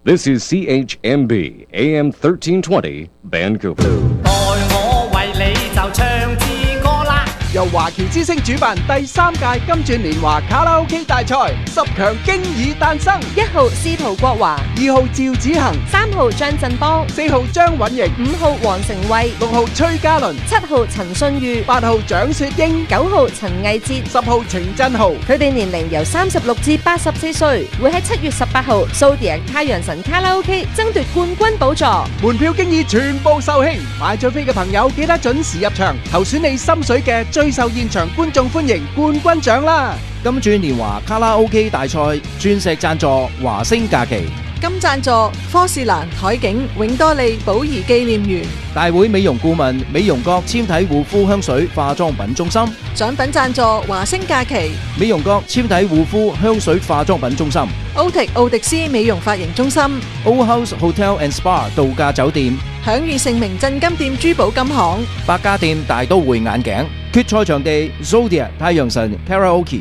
This is CHMB AM 1320 Vancouver. 待我為你就唱支歌啦！ 由華僑之聲主辦第3屆金鑽年華卡拉 OK 大賽，10強經已誕生。 1號司徒國華 2號趙子恒 ，3號張振邦 ，4號張允瑩 ，5號黃成慧 ，6號崔嘉倫 ，7號陳信裕 ，8號蔣雪英 ，9號陳藝哲 ，10號程振豪。 佢哋年齡由36至84歲，會喺7月18號蘇迪太陽神卡拉 OK 爭奪冠軍寶座。 門票經已全部售罄，買咗飛嘅朋友記得準時入場，投選你心水嘅最受現場觀眾歡迎冠軍獎啦！ 金鑽年華卡拉 OK 大賽鑽石贊助華星假期， 金贊助科士蘭海景永多利寶儀紀念園， 大會美容顧問美容閣纖體護膚香水化妝品中心， 獎品贊助華星假期， 美容閣纖體護膚香水化妝品中心， 奧迪斯美容髮型中心， Old House Hotel and Spa 度假酒店， 享譽盛名鎮金店珠寶金行， 百家店大都會眼鏡，決賽場地 Zodiac 太陽神 Karaoke。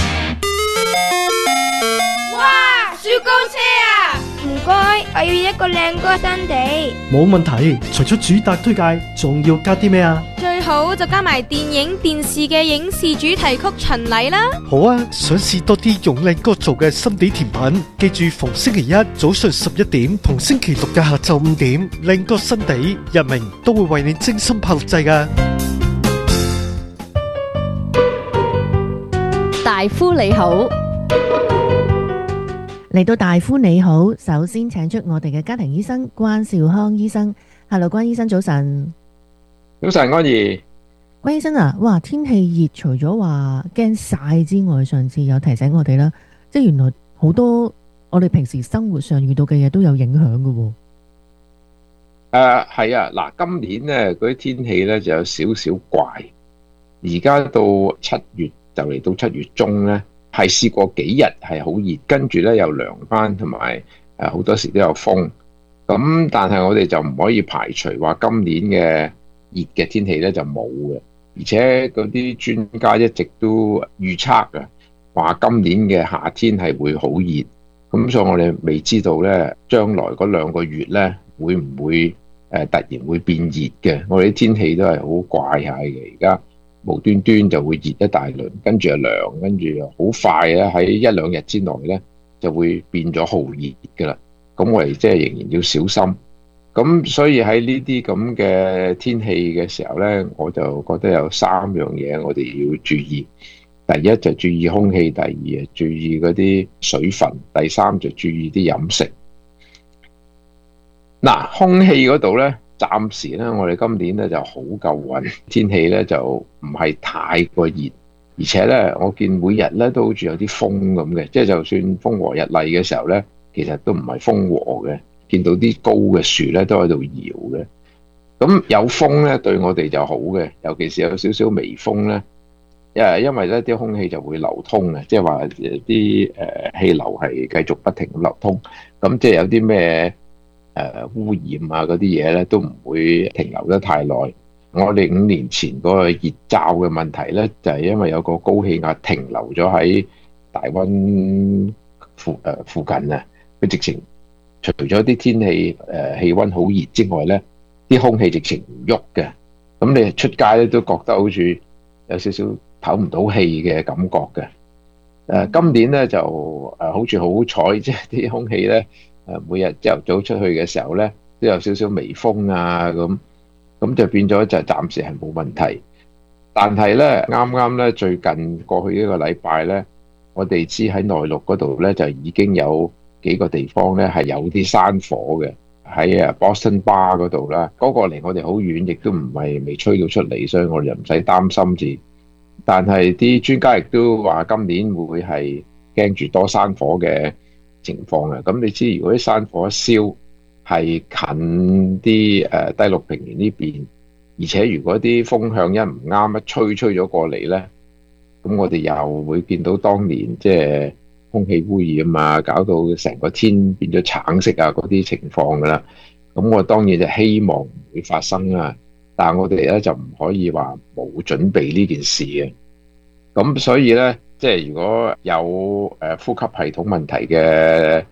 哇！雪糕車啊！唔該，我要一個靚歌新地。 冇問題，除咗主打推介，仲要加啲咩啊？ 最好就加埋電影、電視嘅影視主題曲巡禮啦。 好啊，想試多啲用靚歌做嘅心地甜品，記住逢星期一早上11點同星期六嘅下晝5點，靚歌新地日明都會為你精心拍錄製㗎。 大夫你好，嚟到大夫你好，首先請出我哋嘅家庭醫生關兆康醫生。Hello， 關醫生早晨。 早晨，安怡。 關醫生啊，哇，天氣熱，除咗話驚曬之外，上次有提醒我哋啦，即係原來好多我哋平時生活上遇到嘅嘢都有影響㗎喎。 係啊，嗱，今年咧嗰啲天氣咧就有少少怪，而家到7月就嚟到7月中咧，係試過幾日係好熱，跟住咧又涼翻，同埋好多時都有風。咁但係我哋就唔可以排除話今年嘅熱嘅天氣咧就冇嘅，而且嗰啲專家一直都預測嘅，話今年嘅夏天係會好熱。咁所以我哋未知道咧，將來嗰2個月咧會唔會突然會變熱嘅？我哋啲天氣都係好怪下嘅，而家無端端就會熱一大輪，跟住又涼，跟住又好快咧喺1-2日之內咧就會變咗好熱㗎啦。咁我哋即係仍然要小心。咁所以喺呢啲咁嘅天氣嘅時候咧，我就覺得有3樣嘢我哋要注意。第一就注意空氣，第二注意嗰啲水分，第3就注意啲飲食。嗱，空氣嗰度咧，暫時咧我哋今年咧就好夠運，天氣咧就唔係太過熱，而且咧我見每日咧都好似有啲風咁嘅，即係就算風和日麗嘅時候咧，其實都唔係風和嘅，見到啲高嘅樹咧都喺度搖嘅。咁有風咧對我哋就好嘅，尤其是有少少微風咧，因為咧啲空氣就會流通嘅，即係話啲氣流係繼續不停咁流通，咁即係有啲咩污染啊嗰啲嘢咧都唔會停留得太耐。我哋5年前嗰個熱罩嘅問題咧，就係因為有個高氣壓停留咗喺大溫附近啊，佢直情除咗啲天氣氣溫好熱之外咧，啲空氣直情唔喐嘅。咁你出街咧都覺得好似有少少唞唔到氣嘅感覺嘅。今年咧就好似好彩，即係啲空氣咧每日朝頭早出去嘅時候咧都有少少微風啊，咁就變咗就暫時係冇問題。但係咧啱啱咧最近過去1個禮拜咧，我哋知喺內陸嗰度咧就已經有幾個地方咧係有啲山火嘅，喺Boston Bar 嗰度啦。嗰個離我哋好遠，亦都唔係未吹到出嚟，所以我哋又唔使擔心住。但係啲專家亦都話今年會係驚住多山火嘅情況嘅。咁你知如果啲山火燒係近啲低陸平原呢邊，而且如果啲風向一唔啱，一吹咗過嚟咧，咁我哋又會見到當年即係空氣污染啊，搞到成個天變咗橙色啊嗰啲情況噶啦。咁我當然就希望唔會發生啦。但係我哋咧就唔可以話冇準備呢件事嘅。咁所以咧，即係如果有呼吸系統問題嘅朋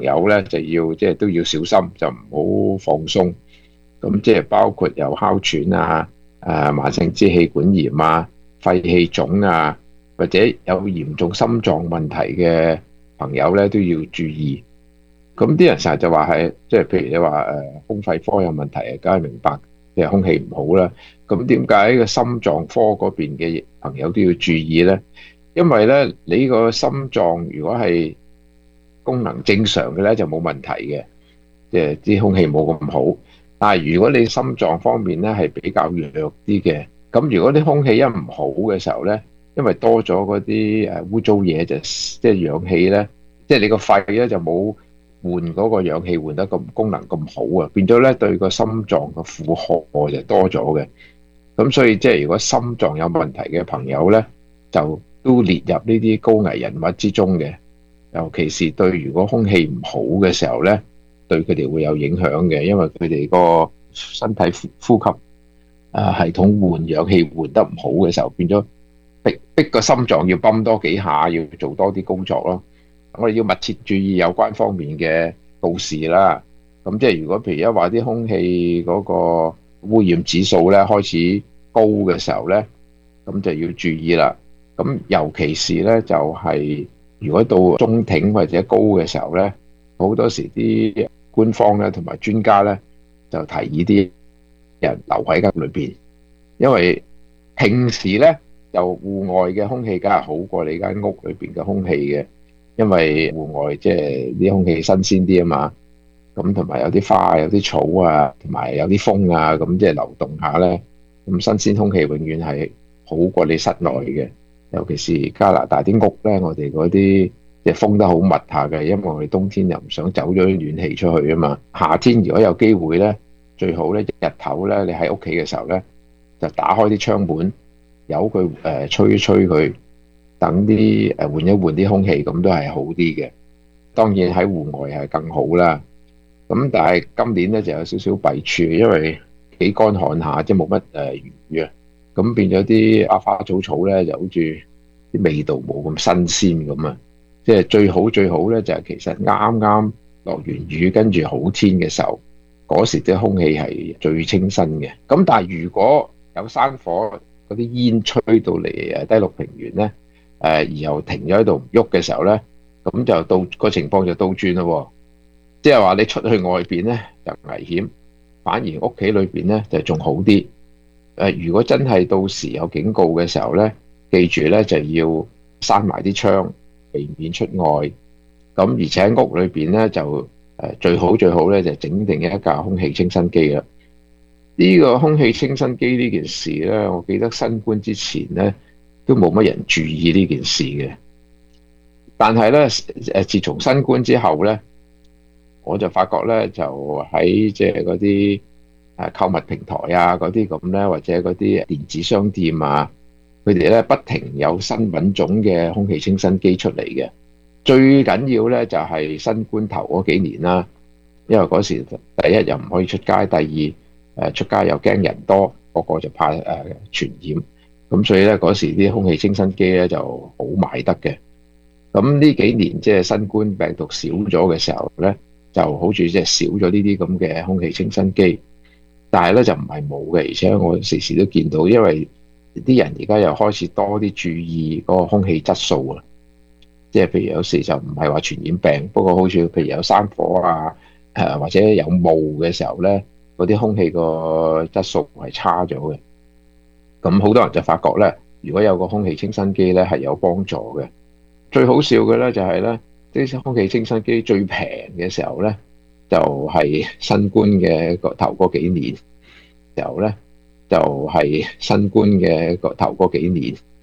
友咧就要即係都要小心，就唔好放鬆。咁即係包括有哮喘啊、慢性支氣管炎啊、肺氣腫啊，或者有嚴重心臟問題嘅朋友咧都要注意。咁啲人成日就話係即係譬如你話胸肺科有問題，梗係明白即係空氣唔好啦。咁點解個心臟科嗰邊嘅朋友都要注意咧？因為咧你個心臟如果係功能正常嘅咧就冇問題嘅，即係啲空氣冇咁好。但係如果你心臟方面咧係比較弱啲嘅，咁如果啲空氣一唔好嘅時候咧，因為多咗嗰啲污糟嘢，就即係氧氣咧，即係你個肺咧就冇換嗰個氧氣換得咁功能咁好啊，變咗咧對個心臟嘅負荷就多咗嘅。咁所以即係如果心臟有問題嘅朋友咧，就都列入呢啲高危人物之中嘅。尤其是對如果空氣唔好嘅時候咧，對佢哋會有影響嘅，因為佢哋個身體呼吸系統換氧氣換得唔好嘅時候，變咗逼個心臟要泵多幾下，要做多啲工作咯。我哋要密切注意有關方面嘅告示啦。咁即係如果譬如一話啲空氣嗰個污染指數咧開始高嘅時候咧，咁就要注意啦。咁尤其是咧就係如果到中挺或者高嘅時候咧，好多時啲官方咧同埋專家咧就提議啲人留喺間裏邊，因為平時咧就戶外嘅空氣梗係好過你間屋裏邊嘅空氣嘅，因為戶外即係啲空氣新鮮啲啊嘛，咁同埋有啲花有啲草啊，同埋有啲風啊，咁即係流動下咧，咁新鮮空氣永遠係好過你室內嘅。尤其是加拿大啲屋咧，我哋嗰啲即係封得好密下嘅，因為我哋冬天又唔想走咗啲暖氣出去啊嘛。夏天如果有機會咧，最好咧日頭咧，你喺屋企嘅時候咧，就打開啲窗門，由佢吹一吹佢，等啲換一換啲空氣，咁都係好啲嘅。當然喺戶外係更好啦。咁但係今年咧就有少少弊處，因為幾乾旱下，即係冇乜雨啊。咁變咗啲花花草草咧，就好似啲味道冇咁新鮮咁啊！即係最好咧，就係其實啱啱落完雨，跟住好天嘅時候，嗰時啲空氣係最清新嘅。咁但係如果有山火，嗰啲煙吹到嚟低陸平原咧，而又停咗喺度唔喐嘅時候咧，咁就到個情況就倒轉咯。即係話你出去外邊咧就危險，反而屋企裏邊咧就仲好啲。如果真係到時有警告嘅時候咧，記住咧就要閂埋啲窗，避免出外。咁而且喺屋裏邊咧就最好咧就整定一架空氣清新機啦。呢個空氣清新機呢件事咧，我記得新冠之前咧都冇乜人注意呢件事嘅。但係咧自從新冠之後咧，我就發覺咧就喺即係嗰啲購物平台啊，嗰啲咁咧，或者嗰啲電子商店啊，佢哋咧不停有新品種嘅空氣清新機出嚟嘅。最緊要咧就係新冠頭嗰幾年啦，因為嗰時第一又唔可以出街，第二出街又驚人多，個個就怕傳染，咁所以咧嗰時啲空氣清新機咧就好賣得嘅。咁呢幾年即係新冠病毒少咗嘅時候咧，就好似即係少咗呢啲咁嘅空氣清新機。但係咧就唔係冇嘅，而且我時時都見到，因為啲人而家又開始多啲注意嗰個空氣質素啊，即係譬如有時就唔係話傳染病，不過好似譬如有山火啊，或者有霧嘅時候咧，嗰啲空氣個質素係差咗嘅。咁好多人就發覺咧，如果有個空氣清新機咧係有幫助嘅。最好笑嘅咧就係咧，啲空氣清新機最平嘅時候咧，就係新冠嘅頭嗰幾年，時候咧就係新冠嘅頭嗰幾年。